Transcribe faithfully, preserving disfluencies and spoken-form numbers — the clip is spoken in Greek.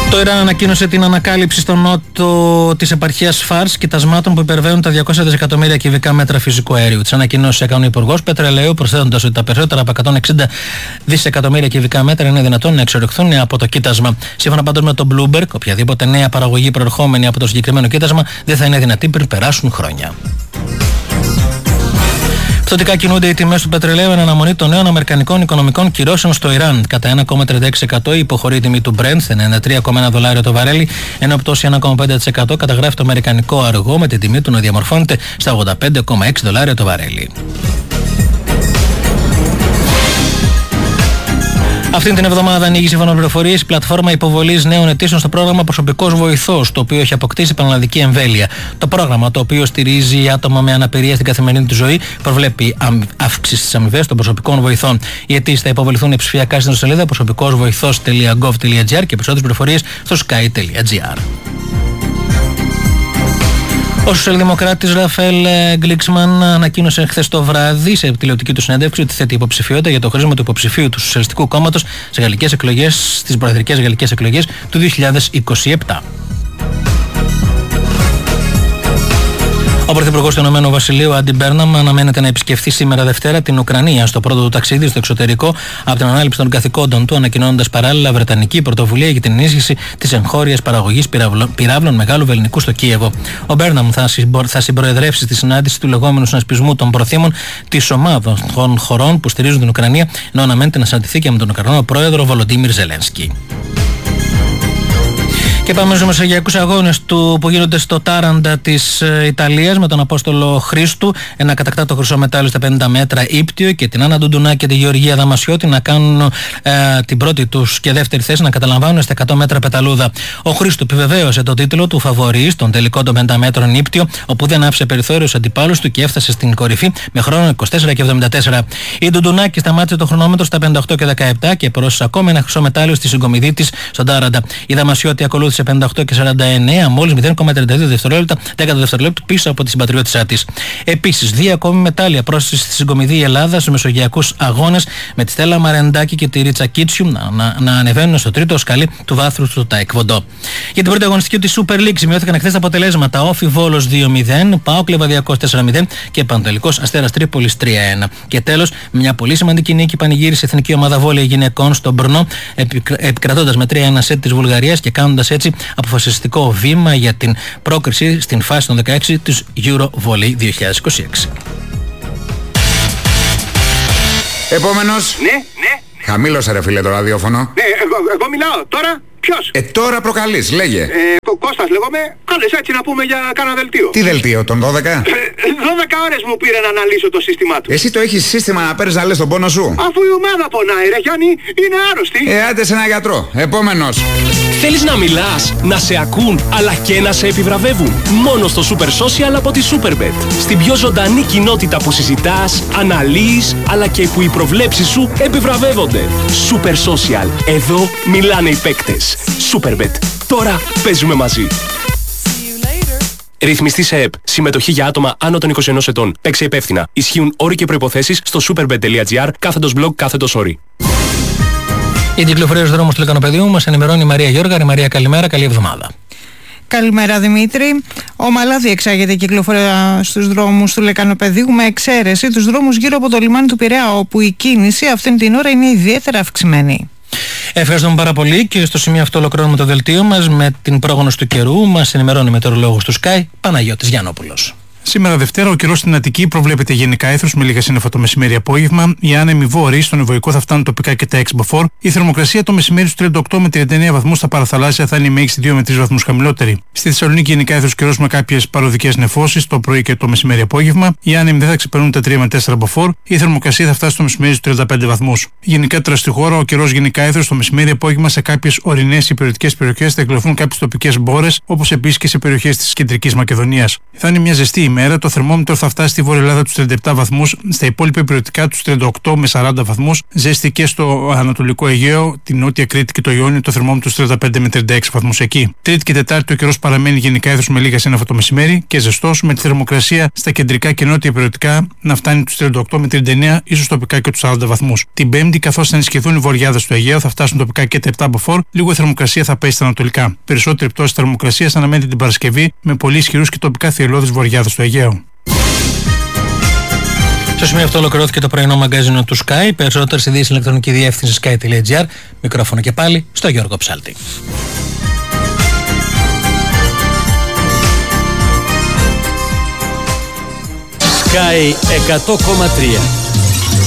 Το Ιράν ανακοίνωσε την ανακάλυψη στο νότο της επαρχίας Φάρς κοιτασμάτων που υπερβαίνουν τα διακόσια δισεκατομμύρια κυβικά μέτρα φυσικού αερίου. Τις ανακοινώσεις έκανε ο Υπουργός Πετρελαίου, προσθέτοντας ότι τα περισσότερα από εκατόν εξήντα δισεκατομμύρια κυβικά μέτρα είναι δυνατόν να εξορυχθούν από το κοίτασμα. Σύμφωνα πάντως με το Bloomberg, οποιαδήποτε νέα παραγωγή προερχόμενη από το συγκεκριμένο κοίτασμα δεν θα είναι δυνατή πριν περάσουν χρόνια. Πτωτικά κινούνται οι τιμές του πετρελαίου εν αναμονή των νέων αμερικανικών οικονομικών κυρώσεων στο Ιράν. Κατά ένα κόμμα τριάντα έξι τοις εκατό υποχωρεί η τιμή του Brent σε ενενήντα τρία κόμμα ένα δολάρια το βαρέλι, ενώ πτώση ένα κόμμα πέντε τοις εκατό καταγράφει το αμερικανικό αργό με την τιμή του να διαμορφώνεται στα ογδόντα πέντε κόμμα έξι δολάρια το βαρέλι. Αυτήν την εβδομάδα ανοίγει σύμφωνα με πληροφορίες η πλατφόρμα υποβολής νέων αιτήσεων στο πρόγραμμα Προσωπικός Βοηθός, το οποίο έχει αποκτήσει πανελλαδική εμβέλεια. Το πρόγραμμα, το οποίο στηρίζει άτομα με αναπηρία στην καθημερινή του ζωή, προβλέπει αύξηση στις αμοιβές των προσωπικών βοηθών. Οι αιτήσεις θα υποβληθούν ψηφιακά στην σελίδα προσωπικόσβοηθός τελεία γκοβ τελεία τζι άρ και περισσότερες πληροφορίες στο sky τελεία τζι άρ. Ο σοσιαλδημοκράτης Ραφαέλ Γκλίξμαν ανακοίνωσε χθες το βράδυ σε τηλεοπτική του συνέντευξη ότι θέτει υποψηφιότητα για το χρήσιμο του υποψηφίου του Σοσιαλιστικού Κόμματος σε γαλλικές εκλογές, στις προεδρικές γαλλικές εκλογές του δύο χιλιάδες είκοσι επτά. Ο Πρωθυπουργός του Ηνωμένου Βασιλείου, Άντι Μπέρναμ, αναμένεται να επισκεφθεί σήμερα Δευτέρα την Ουκρανία στο πρώτο του ταξίδι στο εξωτερικό από την ανάληψη των καθηκόντων του, ανακοινώνοντας παράλληλα βρετανική πρωτοβουλία για την ενίσχυση της εγχώριας παραγωγής πυράβλων μεγάλου βεληνικού στο Κίεβο. Ο Μπέρναμ θα, συμπο... θα συμπροεδρεύσει στη συνάντηση του λεγόμενου συνασπισμού των προθήμων της ομάδας των χωρών που στηρίζουν την Ουκρανία, ενώ αναμένεται να συναντηθεί και με τον Ουκρανό πρόεδρο Βολοντίμιρ Ζελένσκι. Και πάμε στους μεσογειακούς αγώνες του που γίνονται στο Τάραντα της ε, Ιταλίας με τον Απόστολο Χρήστου, ένα κατακτά το χρυσό μετάλλιο στα πενήντα μέτρα ύπτιο, και την Άννα Ντουντουνά και τη Γεωργία Δαμασιώτη να κάνουν ε, την πρώτη τους και δεύτερη θέση να καταλαμβάνουν στα εκατό μέτρα πεταλούδα. Ο Χρήστου επιβεβαίωσε τον τίτλο του φαβορί στον τελικό των πενήντα μέτρων ύπτιο, όπου δεν άφησε περιθώριο στους αντιπάλους του και έφτασε στην κορυφή με χρόνο είκοσι τέσσερα και εβδομήντα τέσσερα. Η Ντουντουνάκη σταμάτησε το χρονόμετρο στα πενήντα οκτώ και δεκαεπτά και πρόσθεσε ακόμα ένα χρυσό μετάλλιο στη συγκομιδή της στον Τάραντα. Η Δαμασιώτη ακολούθησε πενήντα οκτώ και σαράντα εννέα, μόλις μηδέν κόμμα τριάντα δύο δευτερόλεπτα, δέκατο δευτερόλεπτο πίσω από τη συμπατριώτησά της. Επίσης, δύο ακόμη μετάλλια πρόσθεσε στη συγκομιδή η Ελλάδα στους μεσογειακούς αγώνες, με τη Στέλλα Μαρεντάκη και τη Ρίτσα Κίτσιου να, να, να ανεβαίνουν στο τρίτο σκαλί του βάθρου του Ταεκβοντό. Για την πρώτη αγωνιστική του Super League σημειώθηκαν χθες τα αποτελέσματα. Όφι Βόλος δύο μηδέν, ΠΑΟΚ Λεβαδιακός τέσσερα μηδέν και Πανατολικός Αστέρας Τρίπολης τρία ένα. Και τέλος, μια πολύ σημαντική νίκη πανηγύρισε η εθνική ομάδα βόλεϊ γυναικών στον Μπρνό, επικρατώντας με τρία ένα σετ της Βουλγαρίας και κάνοντας έτσι αποφασιστικό βήμα για την πρόκριση στην φάση των δεκαέξι της Euro Volley δύο χιλιάδες είκοσι έξι. Επόμενος. Ναι, ναι. Χαμήλωσε ρε φίλε το ραδιόφωνο. Ναι, εγώ, εγώ μιλάω τώρα. Ποιος? Ε, τώρα προκαλείς, λέγε. Ε, Κω- Κώστας λέγομαι. Κάλες έτσι να πούμε για κάνα δελτίο. Τι δελτίο, τον δώδεκα? Ε, δώδεκα ώρες μου πήρε να αναλύσω το σύστημά του. Εσύ το έχεις σύστημα να παίρνεις να λες τον πόνο σου? Αφού η ομάδα πονάει ρε Γιάννη, είναι άρρωστη. Ε, άντε σε ένα γιατρό. Επόμενος. Θέλεις να μιλάς, να σε ακούν, αλλά και να σε επιβραβεύουν? Μόνο στο Super Social από τη Superbet. Στην πιο ζωντανή κοινότητα που συζητάς, αναλύεις, αλλά και που οι προβλέψεις σου επιβραβεύονται. Super Social. Εδώ μιλάνε οι παίκτες. Superbet. Τώρα παίζουμε μαζί. Ρυθμιστή σε ΕΠ. Συμμετοχή για άτομα άνω των είκοσι ενός ετών. Παίξε υπεύθυνα. Ισχύουν όροι και προϋποθέσεις στο superbet τελεία gr κάθετος blog κάθετος όροι. Η κυκλοφορία στους δρόμους του Λεκανοπεδίου μας ενημερώνει η Μαρία Γιώργαρη. Μαρία, καλημέρα, καλή εβδομάδα. Καλημέρα Δημήτρη. Ομαλά διεξάγεται η κυκλοφορία στους δρόμους του Λεκανοπεδίου, με εξαίρεση τους δρόμους γύρω από το λιμάνι του Πειραιά, όπου η κίνηση αυτήν την ώρα είναι ιδιαίτερα αυξημένη. Ευχαριστούμε πάρα πολύ και στο σημείο αυτό ολοκληρώνουμε το δελτίο μας με την πρόγνωση του καιρού. Μας ενημερώνει η μετεωρολόγος του Sky, Παναγιώτης Γιαννόπουλος. Σήμερα Δευτέρα ο καιρός στην Αττική προβλέπεται γενικά έθρος με λίγα σύννεφα το μεσημέρι-απόγευμα. Οι άνεμοι βόρειοι στον Ευωικό θα φτάνουν τοπικά και τα έξι μποφόρ. Η θερμοκρασία το μεσημέρι στους τριάντα οκτώ με τριάντα εννέα βαθμούς, στα παραθαλάσσια θα είναι η μέγιστη δύο με τρεις βαθμούς χαμηλότερη. Στη Θεσσαλονίκη γενικά έθρος καιρός με κάποιες παροδικές νεφώσεις το πρωί και το μεσημέρι-απόγευμα. Οι άνεμοι δεν θα ξεπερνούν τα τρία με τέσσερα μποφόρ. Η θερμοκρασία θα φτάσει στο μεσημέρι στους τριάντα πέντε βαθμούς. Γενικά τώρα στη χώρα ο καιρός γενικά έθρος το μεσημέρι-απόγευμα σε κάποιες ορεινές υπηρετικές περιοχές θα εκλειφθούν κάποιες τοπικές μπόρες, όπως επίσης και σε περιοχές της κεντρικής Μακεδονίας. Θα είναι μια ζεστή ημέρα το θερμόμετρο θα φτάσει στη Βόρεια Ελλάδα τους τριάντα επτά βαθμούς, στα υπόλοιπα υπηρετικά τους τριάντα οκτώ με σαράντα βαθμούς, ζέστη και στο Ανατολικό Αιγαίο, την Νότια Κρήτη και το Ιόνιο το θερμόμετρο τους τριάντα πέντε με τριάντα έξι βαθμούς εκεί. Τρίτη και Τετάρτη ο καιρός παραμένει γενικά έθρος με λίγα σύννεφα το μεσημέρι και ζεστός, με τη θερμοκρασία στα κεντρικά και νότια υπηρετικά να φτάνει τους τριάντα οκτώ με τριάντα εννέα, ίσως τοπικά και τους σαράντα βαθμούς. Την Πέμπτη, καθώς θα ενισχυθούν οι βορειάδες στο Αιγαίο, θα φτάσουν τοπικά και τα επτά μποφόρ, λίγο η θερμοκρασία θα πέσει στα ανατολικά. Περισσότερη πτώση θερμοκρασίας αναμένεται την Παρασκευή με πολύ ισχυρούς και τοπικά θυελλώδεις βορειάδες στο Αιγαίο. Στο σημείο αυτό ολοκληρώθηκε το πρωινό μαγκαζίνο του Sky. Περισσότερες ειδήσεις ηλεκτρονική διεύθυνση sky τελεία gr. Μικρόφωνο και πάλι στο Γιώργο Ψάλτη. Sky εκατό κόμμα τρία.